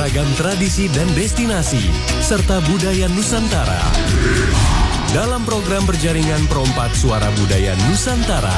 beragam tradisi dan destinasi, serta budaya Nusantara. Dalam program berjaringan Perompak Suara Budaya Nusantara.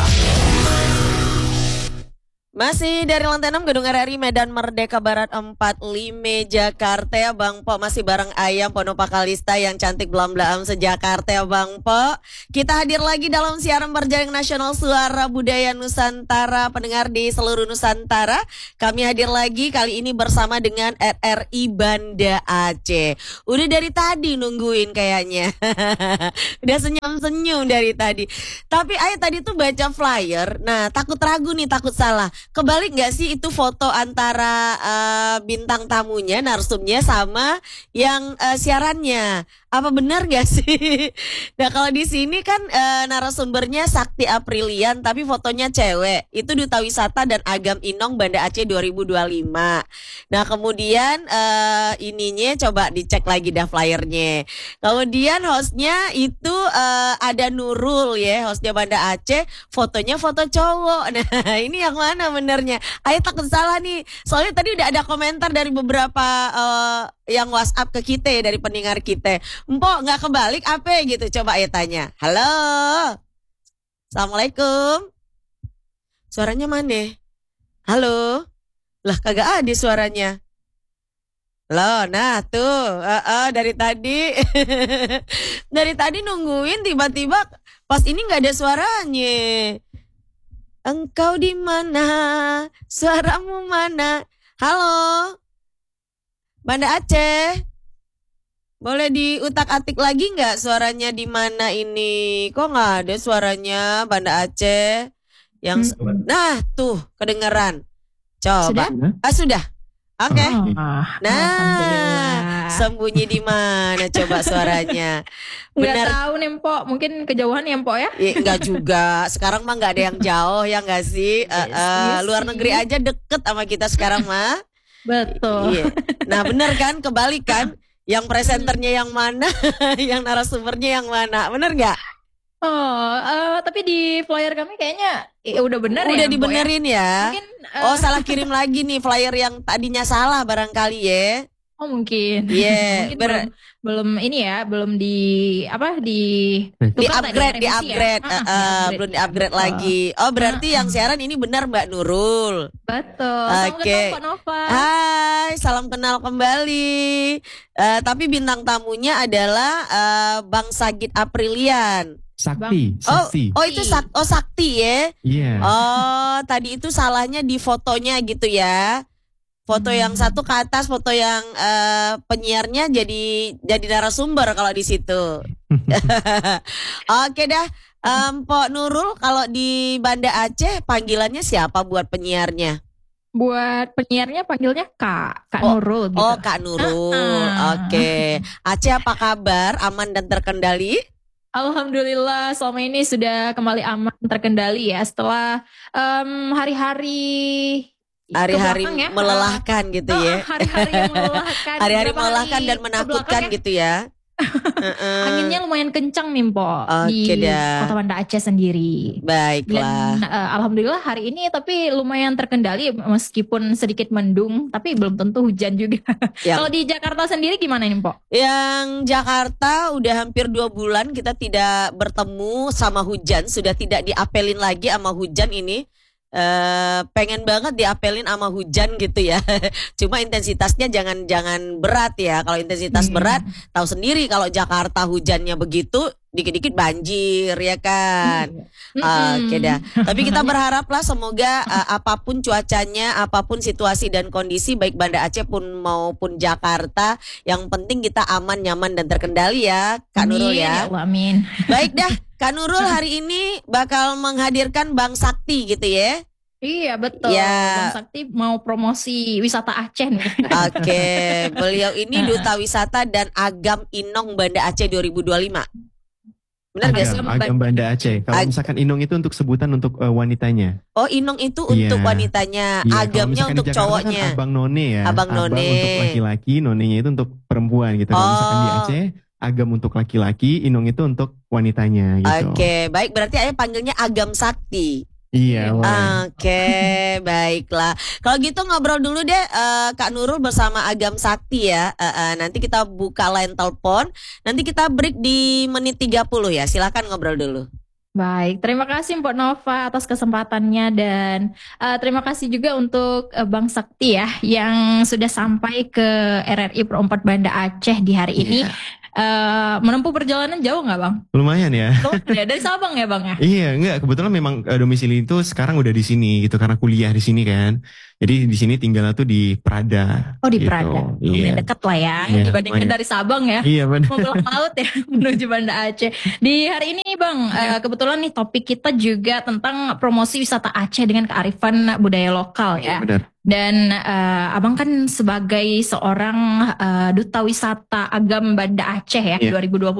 Masih dari lantai 6 Gedung RRI Medan Merdeka Barat 45 Jakarta ya Bang Po. Masih bareng Ayam Pono Pakalista yang cantik belam-belam se-Jakarta ya Bang Po. Kita hadir lagi dalam siaran berjaring nasional Suara Budaya Nusantara. Pendengar di seluruh Nusantara, kami hadir lagi kali ini bersama dengan RRI Banda Aceh. Udah dari tadi nungguin kayaknya. Udah senyum-senyum dari tadi. Tapi Ayah tadi tuh baca flyer. Nah takut ragu nih, takut salah. Kebalik gak sih itu foto antara bintang tamunya, narsumnya sama yang siarannya? Apa benar gak sih? Nah kalau di sini kan narasumbernya Sakti Aprilian tapi fotonya cewek. Itu Duta Wisata dan Agam Inong Banda Aceh 2025. Nah kemudian ininya coba dicek lagi dah flyernya. Kemudian hostnya itu ada Nurul ya, hostnya Banda Aceh. Fotonya foto cowok. Nah ini yang mana benernya? Ayo takut salah nih. Soalnya tadi udah ada komentar dari beberapa yang WhatsApp ke kita ya, dari pendengar kita. Empok nggak kebalik apa gitu? Coba Ayo tanya. Halo, Assalamualaikum. Suaranya mana? Halo, lah kagak ada suaranya. Loh, nah tuh, dari tadi, dari tadi nungguin tiba-tiba pas ini nggak ada suaranya. Engkau di mana? Suaramu mana? Halo, Banda Aceh. Boleh diutak-atik lagi nggak suaranya di mana ini? Kok nggak ada suaranya Banda Aceh? Nah tuh kedengeran. Coba. Sudah. Oke. Okay. Nah, sembunyi di mana coba suaranya? Nggak tahu nih Mpok, mungkin kejauhan ya Mpok ya? Enggak juga. Sekarang mah nggak ada yang jauh ya nggak sih? Yes, luar negeri aja deket sama kita sekarang mah. Betul. Iya. Nah bener kan, kebalik kan? Yang presenternya yang mana, yang narasumbernya yang mana, bener nggak? Tapi di flyer kami kayaknya udah bener ya. Udah dibenerin ya. Mungkin, salah kirim lagi nih flyer yang tadinya salah barangkali ya. Oh mungkin. Iya. Mungkin belum ini ya, belum di upgrade, ya? Belum di upgrade lagi. Oh berarti yang siaran ini benar Mbak Nurul. Betul. Oke. Salam kenal Pak Nova. Hai, salam kenal kembali. Tapi bintang tamunya adalah Bang Sagit Aprilian. Sakti. Oh itu Sakti ya? Iya. Oh tadi itu salahnya di fotonya gitu ya? Foto yang satu ke atas, foto yang penyiarnya jadi narasumber kalau di situ. Oke dah, Mpok Nurul kalau di Banda Aceh panggilannya siapa buat penyiarnya? Buat penyiarnya panggilnya Kak Nurul. Gitu. Oh Kak Nurul, Oke. Aceh apa kabar? Aman dan terkendali? Alhamdulillah selama ini sudah kembali aman terkendali ya setelah hari-hari ya. Melelahkan gitu ya. Hari-hari yang melelahkan. Hari-hari melelahkan dan menakutkan gitu ya. Anginnya lumayan kencang nih Mpok di Kota Banda Aceh sendiri. Baiklah. Dan alhamdulillah hari ini tapi lumayan terkendali meskipun sedikit mendung tapi belum tentu hujan juga. Kalau di Jakarta sendiri gimana nih Mpok? Yang Jakarta udah hampir 2 bulan kita tidak bertemu sama hujan. Sudah tidak diapelin lagi sama hujan ini. Pengen banget diapelin sama hujan gitu ya. Cuma intensitasnya jangan berat ya. Kalau intensitas berat, tahu sendiri kalau Jakarta hujannya begitu, dikit-dikit banjir ya kan. Oke dah. Tapi kita berharaplah semoga apapun cuacanya, apapun situasi dan kondisi baik Banda Aceh pun maupun Jakarta, yang penting kita aman, nyaman dan terkendali ya Kak Nurul ya. Ya Allah, amin. Baik dah. Kak Nurul hari ini bakal menghadirkan Bang Sakti gitu ya. Iya betul. Ya. Bang Sakti mau promosi wisata Aceh nih. Oke, beliau ini Duta Wisata dan Agam Inong Banda Aceh 2025. Benar gak sih? Agam Banda Aceh. Kalau misalkan Inong itu untuk sebutan untuk wanitanya. Oh Inong itu untuk wanitanya, Agamnya untuk cowoknya. Kan Abang None ya. Abang None untuk laki-laki, Nonenya itu untuk perempuan gitu. Kalau misalkan di Aceh Agam untuk laki-laki, Inong itu untuk wanitanya gitu. Oke, baik berarti Ayah panggilnya Agam Sakti. Iya, boleh. Oke, baiklah. Kalau gitu ngobrol dulu deh Kak Nurul bersama Agam Sakti ya. Nanti kita buka line telepon. Nanti kita break di menit 30 ya. Silakan ngobrol dulu. Baik, terima kasih Mbak Nova atas kesempatannya dan terima kasih juga untuk Bang Sakti ya yang sudah sampai ke RRI Pro 4 Banda Aceh di hari ini. Menempuh perjalanan jauh nggak Bang? Lumayan ya. Lumayan ya, dari Sabang ya Bang ya? Iya, enggak, kebetulan memang domisili itu sekarang udah di sini gitu karena kuliah di sini kan. Jadi di sini tinggalnya tuh di Prada. Oh di gitu. Prada, Iya. lumayan dekat lah ya Iya, dibandingkan lumayan. dari Sabang ya. Iya, benar. Membelah laut ya menuju Banda Aceh. Di hari ini Bang, kebetulan nih topik kita juga tentang promosi wisata Aceh dengan kearifan budaya lokal ya. Benar. Dan Abang kan sebagai seorang duta wisata Agam Banda Aceh ya 2025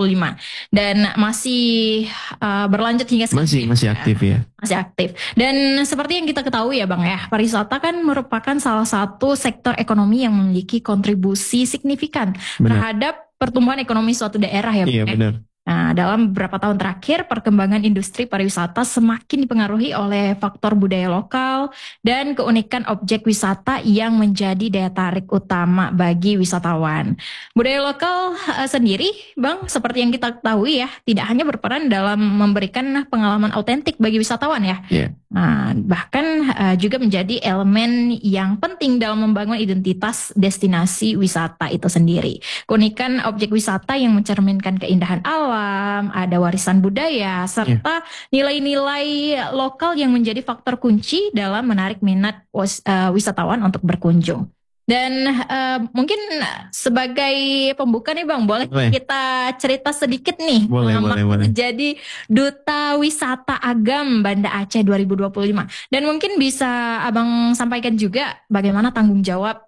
dan masih berlanjut hingga sekarang. Masih aktif ya. Masih aktif. Dan seperti yang kita ketahui ya Bang ya, pariwisata kan merupakan salah satu sektor ekonomi yang memiliki kontribusi signifikan terhadap pertumbuhan ekonomi suatu daerah ya Bang. Iya, benar. Nah, dalam beberapa tahun terakhir, perkembangan industri pariwisata semakin dipengaruhi oleh faktor budaya lokal dan keunikan objek wisata yang menjadi daya tarik utama bagi wisatawan. Budaya lokal sendiri, Bang, seperti yang kita ketahui ya, tidak hanya berperan dalam memberikan pengalaman autentik bagi wisatawan ya. Nah, bahkan juga menjadi elemen yang penting dalam membangun identitas destinasi wisata itu sendiri. Keunikan objek wisata yang mencerminkan keindahan alam, ada warisan budaya, serta nilai-nilai lokal yang menjadi faktor kunci dalam menarik minat wisatawan untuk berkunjung. Dan mungkin sebagai pembuka nih Bang, boleh kita cerita sedikit nih boleh. Jadi Duta Wisata Agam Banda Aceh 2025. Dan mungkin bisa Abang sampaikan juga bagaimana tanggung jawab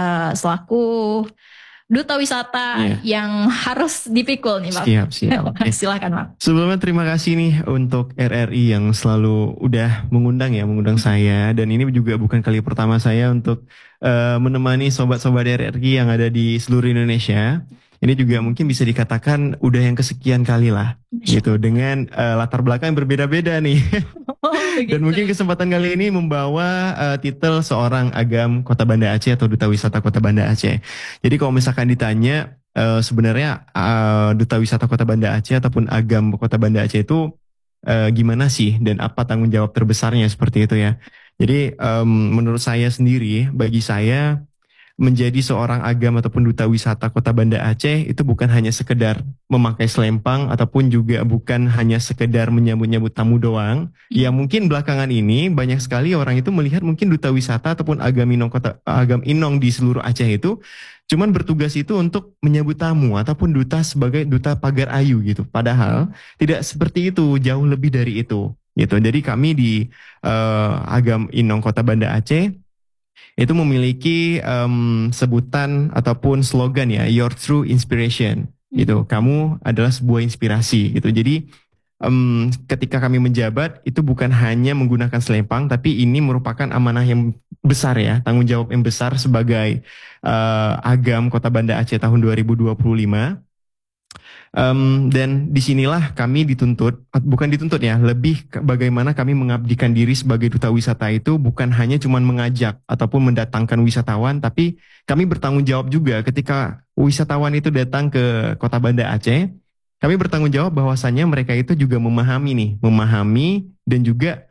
selaku Duta Wisata yang harus dipikul nih Bang. Siap. Silakan Bang. Sebelumnya terima kasih nih untuk RRI yang selalu udah mengundang saya, dan ini juga bukan kali pertama saya untuk menemani sobat-sobat RRI yang ada di seluruh Indonesia. Ini juga mungkin bisa dikatakan udah yang kesekian kali lah gitu, dengan latar belakang yang berbeda-beda nih. Dan mungkin kesempatan kali ini membawa titel seorang Agam Kota Banda Aceh atau Duta Wisata Kota Banda Aceh. Jadi kalau misalkan ditanya sebenarnya Duta Wisata Kota Banda Aceh ataupun Agam Kota Banda Aceh itu gimana sih dan apa tanggung jawab terbesarnya seperti itu ya. Jadi menurut saya sendiri, bagi saya menjadi seorang agam ataupun duta wisata Kota Banda Aceh itu bukan hanya sekedar memakai selempang ataupun juga bukan hanya sekedar menyambut-nyambut tamu doang. Ya mungkin belakangan ini banyak sekali orang itu melihat mungkin duta wisata ataupun agam inong di seluruh Aceh itu cuman bertugas itu untuk menyambut tamu ataupun duta sebagai duta pagar ayu gitu. Padahal tidak seperti itu, jauh lebih dari itu gitu. Jadi kami di Agam Inong Kota Banda Aceh itu memiliki sebutan ataupun slogan ya, your true inspiration gitu. Kamu adalah sebuah inspirasi gitu. Jadi ketika kami menjabat itu bukan hanya menggunakan selempang, tapi ini merupakan amanah yang besar ya, tanggung jawab yang besar sebagai Agam Kota Banda Aceh tahun 2025. Dan disinilah kami bukan dituntut ya, lebih bagaimana kami mengabdikan diri sebagai duta wisata itu bukan hanya cuma mengajak ataupun mendatangkan wisatawan, tapi kami bertanggung jawab juga ketika wisatawan itu datang ke Kota Banda Aceh, kami bertanggung jawab bahwasannya mereka itu juga memahami dan juga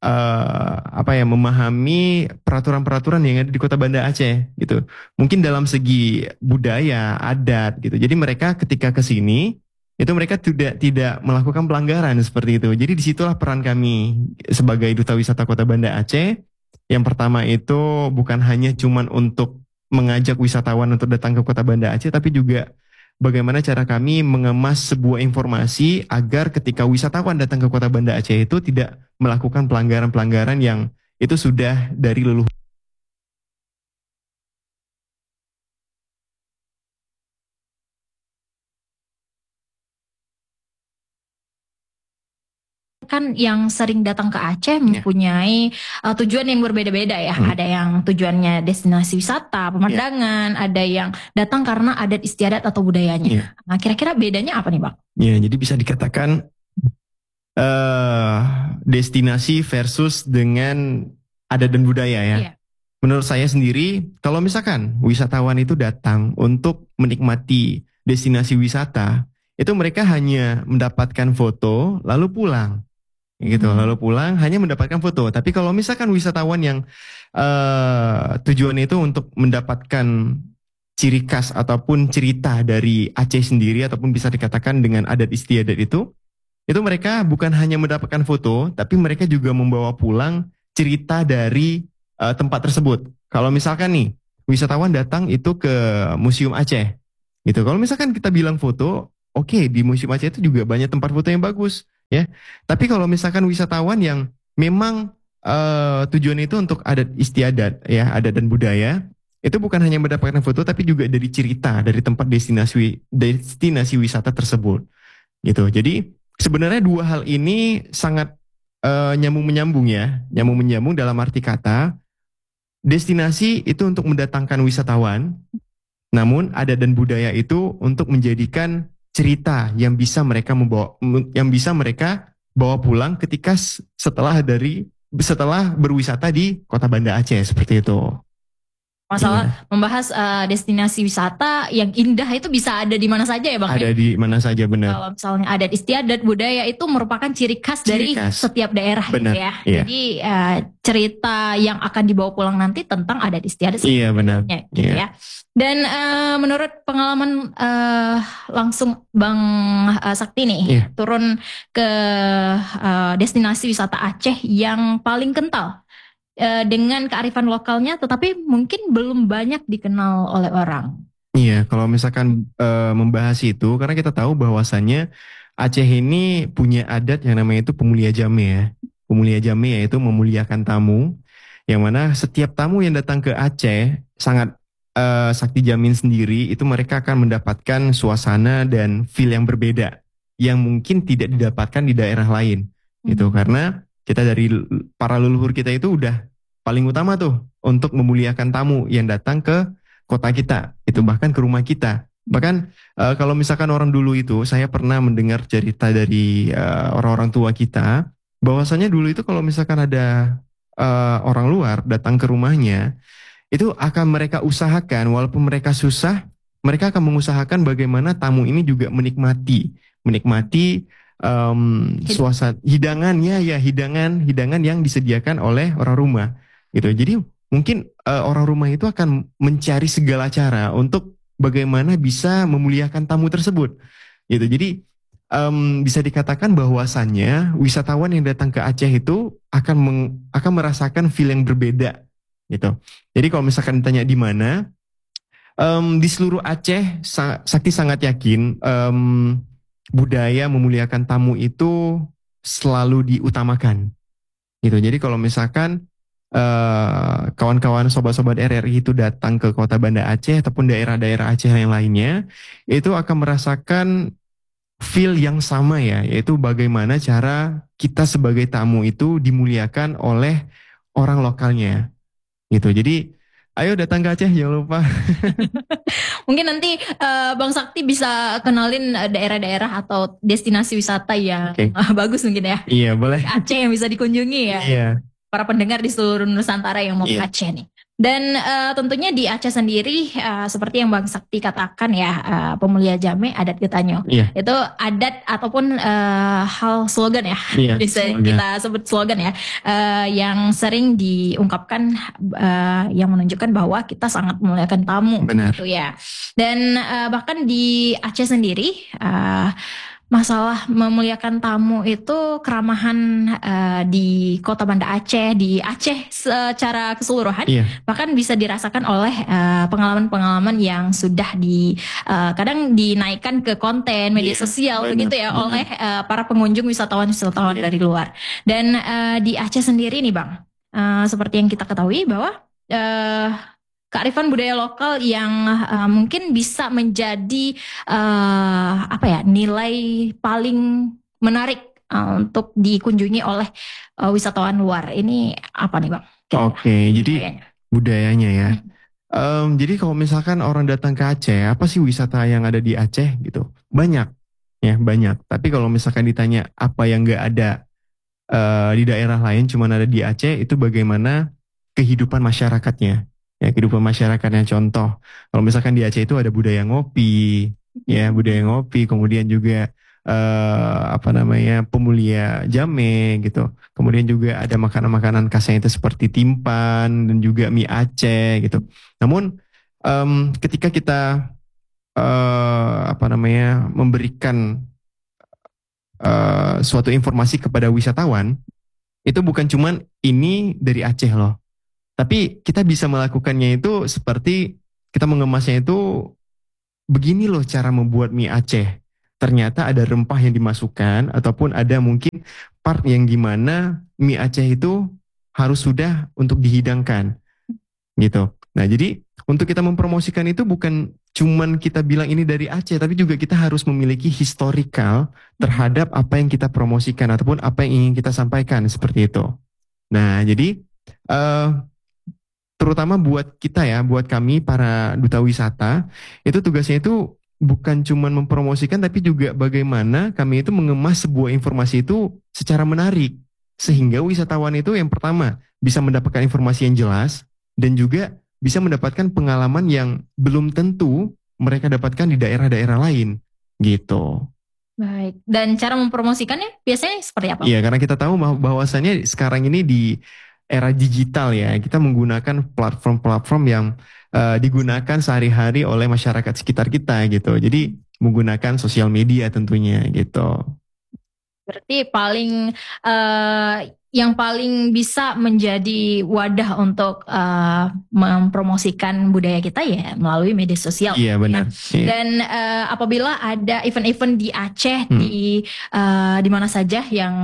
memahami peraturan-peraturan yang ada di Kota Banda Aceh gitu. Mungkin dalam segi budaya, adat gitu. Jadi mereka ketika ke sini itu mereka tidak melakukan pelanggaran seperti itu. Jadi disitulah peran kami sebagai Duta Wisata Kota Banda Aceh. Yang pertama itu bukan hanya cuman untuk mengajak wisatawan untuk datang ke Kota Banda Aceh, tapi juga bagaimana cara kami mengemas sebuah informasi agar ketika wisatawan datang ke Kota Banda Aceh itu tidak melakukan pelanggaran-pelanggaran yang itu sudah dari leluhur. Kan yang sering datang ke Aceh mempunyai tujuan yang berbeda-beda ya. Ada yang tujuannya destinasi wisata, pemandangan, ada yang datang karena adat istiadat atau budayanya. Nah, kira-kira bedanya apa nih, Bang? Ya, jadi bisa dikatakan eh destinasi versus dengan adat dan budaya ya. Iya. Menurut saya sendiri, kalau misalkan wisatawan itu datang untuk menikmati destinasi wisata, itu mereka hanya mendapatkan foto lalu pulang. Gitu, lalu pulang hanya mendapatkan foto. Tapi kalau misalkan wisatawan yang tujuannya itu untuk mendapatkan ciri khas ataupun cerita dari Aceh sendiri ataupun bisa dikatakan dengan adat istiadat itu mereka bukan hanya mendapatkan foto, tapi mereka juga membawa pulang cerita dari tempat tersebut. Kalau misalkan nih wisatawan datang itu ke Museum Aceh, gitu. Kalau misalkan kita bilang foto, oke, di Museum Aceh itu juga banyak tempat foto yang bagus, ya. Tapi kalau misalkan wisatawan yang memang tujuan itu untuk adat istiadat, ya, adat dan budaya, itu bukan hanya mendapatkan foto, tapi juga dari cerita dari tempat destinasi wisata tersebut, gitu. Jadi sebenarnya dua hal ini sangat nyambung menyambung ya, nyambung menyambung dalam arti kata destinasi itu untuk mendatangkan wisatawan, namun adat dan budaya itu untuk menjadikan cerita yang bisa mereka bawa pulang ketika setelah berwisata di Kota Banda Aceh seperti itu. Masalah membahas destinasi wisata yang indah itu bisa ada di mana saja ya Bang? Ada di mana saja, benar. Kalau misalnya adat istiadat budaya itu merupakan ciri khas dari setiap daerah, benar, gitu ya. Iya. Jadi cerita yang akan dibawa pulang nanti tentang adat istiadat. Iya, benar. Gitu ya. Dan menurut pengalaman langsung Bang Sakti nih, turun ke destinasi wisata Aceh yang paling kental dengan kearifan lokalnya, tetapi mungkin belum banyak dikenal oleh orang. Iya, kalau misalkan membahas itu, karena kita tahu bahwasannya Aceh ini punya adat yang namanya itu pemulia jame ya. Pemulia jame yaitu memuliakan tamu, yang mana setiap tamu yang datang ke Aceh sangat Sakti jamin sendiri itu mereka akan mendapatkan suasana dan feel yang berbeda, yang mungkin tidak didapatkan di daerah lain, gitu. Karena kita dari para leluhur kita itu udah paling utama tuh untuk memuliakan tamu yang datang ke kota kita, itu bahkan ke rumah kita. Bahkan kalau misalkan orang dulu itu, saya pernah mendengar cerita dari orang-orang tua kita, bahwasanya dulu itu kalau misalkan ada orang luar datang ke rumahnya, itu akan mereka usahakan, walaupun mereka susah, mereka akan mengusahakan bagaimana tamu ini juga menikmati suasana hidangan yang disediakan oleh orang rumah, gitu. Jadi mungkin orang rumah itu akan mencari segala cara untuk bagaimana bisa memuliakan tamu tersebut, gitu. Jadi bisa dikatakan bahwasannya wisatawan yang datang ke Aceh itu akan merasakan feel yang berbeda, gitu. Jadi kalau misalkan ditanya di mana, di seluruh Aceh, Sakti sangat yakin budaya memuliakan tamu itu selalu diutamakan, gitu. Jadi kalau misalkan kawan-kawan sobat-sobat RRI itu datang ke Kota Banda Aceh ataupun daerah-daerah Aceh yang lainnya, itu akan merasakan feel yang sama ya, yaitu bagaimana cara kita sebagai tamu itu dimuliakan oleh orang lokalnya, gitu. Jadi ayo datang ke Aceh, jangan lupa. Mungkin nanti Bang Sakti bisa kenalin daerah-daerah atau destinasi wisata yang bagus mungkin ya. Iya, boleh. Aceh yang bisa dikunjungi ya. Iya. Para pendengar di seluruh Nusantara yang mau ke Aceh nih. Dan tentunya di Aceh sendiri seperti yang Bang Sakti katakan ya, pemulia jame adat Getanyo. Itu adat ataupun hal slogan ya. Bisa kita sebut slogan ya, yang sering diungkapkan yang menunjukkan bahwa kita sangat memuliakan tamu. Benar. Gitu ya. Dan bahkan di Aceh sendiri masalah memuliakan tamu itu keramahan di Kota Banda Aceh, di Aceh secara keseluruhan, bahkan bisa dirasakan oleh pengalaman-pengalaman yang sudah kadang dinaikkan ke konten media sosial begitu ya oleh para pengunjung wisatawan-wisatawan dari luar. Dan di Aceh sendiri nih Bang, seperti yang kita ketahui bahwa kearifan budaya lokal yang mungkin bisa menjadi nilai paling menarik untuk dikunjungi oleh wisatawan luar. Ini apa nih Bang? Oke, jadi budayanya ya. Jadi kalau misalkan orang datang ke Aceh, apa sih wisata yang ada di Aceh gitu? Banyak. ya banyak. Tapi kalau misalkan ditanya apa yang nggak ada di daerah lain, cuman ada di Aceh, itu bagaimana kehidupan masyarakatnya. Ya, kehidupan masyarakatnya, contoh. Kalau misalkan di Aceh itu ada budaya ngopi, ya budaya ngopi, kemudian juga apa namanya pemulia jame gitu. Kemudian juga ada makanan-makanan khasnya itu seperti timpan dan juga mie Aceh gitu. Namun ketika kita apa namanya memberikan suatu informasi kepada wisatawan, itu bukan cuman ini dari Aceh loh. Tapi kita bisa melakukannya itu seperti kita mengemasnya itu begini loh cara membuat mie Aceh. Ternyata ada rempah yang dimasukkan ataupun ada mungkin part yang gimana mie Aceh itu harus sudah untuk dihidangkan gitu. Nah, jadi untuk kita mempromosikan itu bukan cuman kita bilang ini dari Aceh, tapi juga kita harus memiliki historical terhadap apa yang kita promosikan ataupun apa yang ingin kita sampaikan seperti itu. Nah, jadi eh, terutama buat kita ya, buat kami para duta wisata, itu tugasnya itu bukan cuman mempromosikan, tapi juga bagaimana kami itu mengemas sebuah informasi itu secara menarik. Sehingga wisatawan itu yang pertama bisa mendapatkan informasi yang jelas dan juga bisa mendapatkan pengalaman yang belum tentu mereka dapatkan di daerah-daerah lain gitu. Baik. Dan cara mempromosikannya biasanya seperti apa? Iya, karena kita tahu bahwasannya sekarang ini di era digital ya, kita menggunakan platform-platform yang digunakan sehari-hari oleh masyarakat sekitar kita gitu. Jadi menggunakan sosial media tentunya gitu. Berarti yang paling bisa menjadi wadah untuk mempromosikan budaya kita ya melalui media sosial. Iya benar. Iya. Dan apabila ada event-event di Aceh di mana saja yang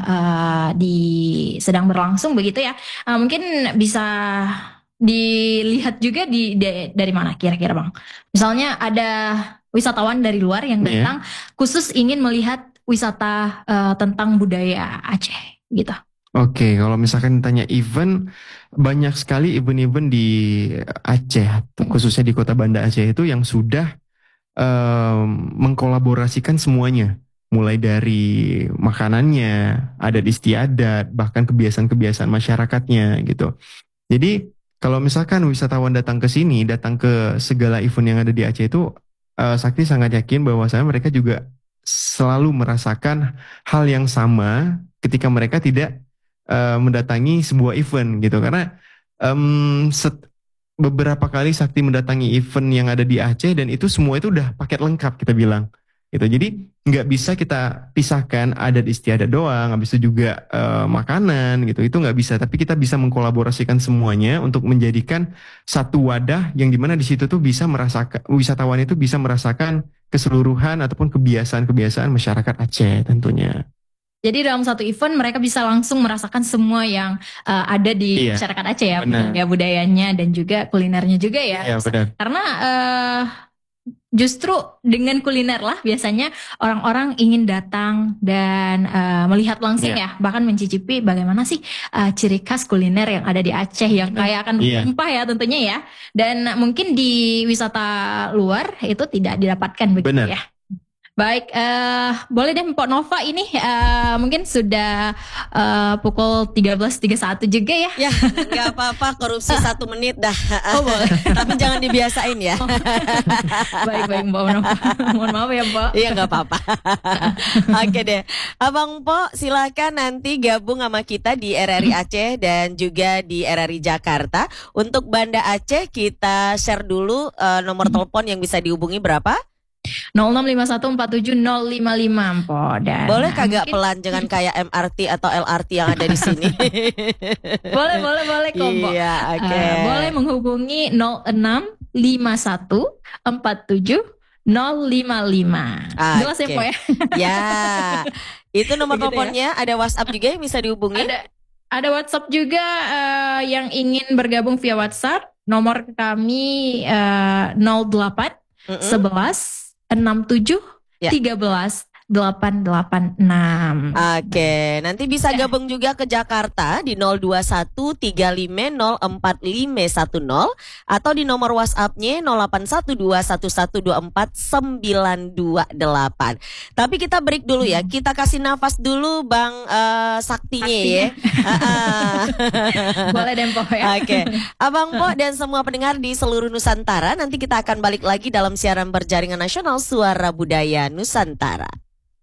sedang berlangsung begitu ya, mungkin bisa dilihat juga dari mana kira-kira Bang. Misalnya ada wisatawan dari luar yang datang khusus ingin melihat wisata tentang budaya Aceh gitu. Oke, kalau misalkan ditanya event, banyak sekali event-event di Aceh, khususnya di Kota Banda Aceh itu yang sudah mengkolaborasikan semuanya. Mulai dari makanannya, adat istiadat, bahkan kebiasaan-kebiasaan masyarakatnya gitu. Jadi kalau misalkan wisatawan datang ke sini, datang ke segala event yang ada di Aceh itu, Sakti sangat yakin bahwasanya mereka juga selalu merasakan hal yang sama ketika mereka tidak mendatangi sebuah event gitu. Karena beberapa kali Sakti mendatangi event yang ada di Aceh dan itu semua itu udah paket lengkap kita bilang gitu. Jadi nggak bisa kita pisahkan adat istiadat doang, habis itu juga makanan gitu. Itu nggak bisa. Tapi kita bisa mengkolaborasikan semuanya untuk menjadikan satu wadah yang dimana di situ tuh bisa merasakan, wisatawan itu bisa merasakan keseluruhan ataupun kebiasaan-kebiasaan masyarakat Aceh tentunya. Jadi dalam satu event mereka bisa langsung merasakan semua yang ada di masyarakat Aceh ya, budayanya dan juga kulinernya juga ya. Iya, benar. Karena justru dengan kuliner lah biasanya orang-orang ingin datang dan melihat langsung ya, bahkan mencicipi bagaimana sih ciri khas kuliner yang ada di Aceh yang kaya akan berlimpah ya tentunya ya. Dan mungkin di wisata luar itu tidak didapatkan begitu ya. Baik, boleh deh Mpok Nova ini mungkin sudah pukul 13.31 juga ya. Ya, nggak apa-apa, korupsi 1 menit dah. Oh boleh. Tapi jangan dibiasain ya. Baik Mbak Nova. Mohon maaf ya Mbak. Iya nggak apa-apa. Oke deh, Abang Mpok silakan nanti gabung sama kita di RRI Aceh dan juga di RRI Jakarta. Untuk Banda Aceh kita share dulu nomor telepon yang bisa dihubungi berapa? 0651470555 Mpok. Dan boleh kagak pelan, jangan kayak MRT atau LRT yang ada di sini. boleh kok Mpok. Iya, oke. Boleh menghubungi 0651470555. Jelas ya Mpok ya? Ya. Itu nomor teleponnya, ada WhatsApp juga yang bisa dihubungi. Ada WhatsApp juga yang ingin bergabung via WhatsApp. Nomor kami 08 11 67 13 886. Oke, nanti bisa gabung juga ke Jakarta di 02135045110 atau di nomor WhatsApp-nya 0812112498. Tapi kita break dulu ya. Kita kasih nafas dulu Bang Saktinya ya. Boleh deh Po ya. Oke, Abang Po dan semua pendengar di seluruh Nusantara, nanti kita akan balik lagi dalam siaran berjaringan nasional Suara Budaya Nusantara.